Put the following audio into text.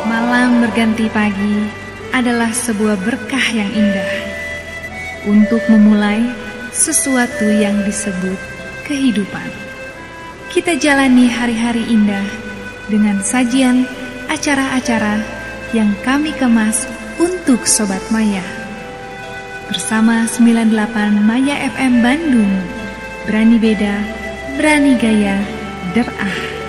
Malam berganti pagi adalah sebuah berkah yang indah untuk memulai sesuatu yang disebut kehidupan. Kita jalani hari-hari indah dengan sajian acara-acara yang kami kemas untuk Sobat Maya. Bersama 98 Maya FM Bandung, berani beda, berani gaya, derah.